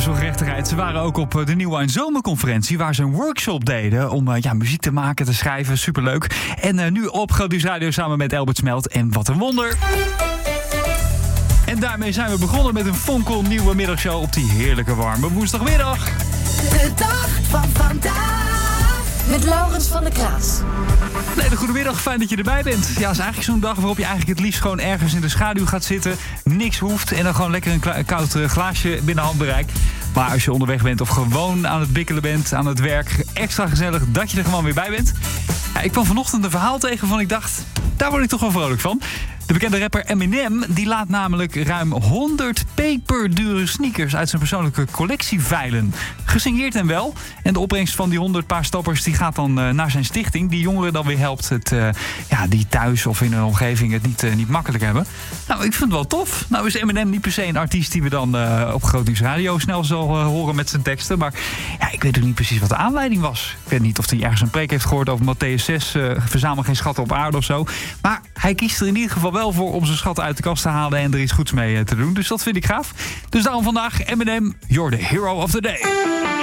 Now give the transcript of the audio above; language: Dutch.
zo gerechtigheid. Ze waren ook op de Nieuwe Zomerconferentie, waar ze een workshop deden om muziek te maken, te schrijven. Superleuk. En nu op Groot Nieuws Radio samen met Albert Smelt. En wat een wonder. En daarmee zijn we begonnen met een fonkelnieuwe middagshow op die heerlijke warme woensdagmiddag. De dag van vandaag. Met Laurens van der Kraas. Hele goedemiddag, fijn dat je erbij bent. Ja, het is eigenlijk zo'n dag waarop je eigenlijk het liefst gewoon ergens in de schaduw gaat zitten. Niks hoeft en dan gewoon lekker een koud glaasje binnen handbereik. Maar als je onderweg bent of gewoon aan het bikkelen bent, aan het werk, extra gezellig dat je er gewoon weer bij bent. Ja, ik kwam vanochtend een verhaal tegen waarvan ik dacht, daar word ik toch wel vrolijk van. De bekende rapper Eminem die laat namelijk ruim 100 peperdure sneakers uit zijn persoonlijke collectie veilen. Gesigneerd en wel. En de opbrengst van die 100 paar stoppers die gaat dan naar zijn stichting. Die jongeren dan weer helpt die thuis of in hun omgeving het niet makkelijk hebben. Nou, ik vind het wel tof. Nou is Eminem niet per se een artiest die we dan op Groot Nieuws Radio snel zal horen met zijn teksten. Maar ja, ik weet ook niet precies wat de aanleiding was. Ik weet niet of hij ergens een preek heeft gehoord over Mattheüs 6. Verzamel geen schatten op aarde of zo. Maar hij kiest er in ieder geval wel voor om zijn schatten uit de kast te halen en er iets goeds mee te doen. Dus dat vind ik gaaf. Dus daarom vandaag Eminem, you're the hero of the day.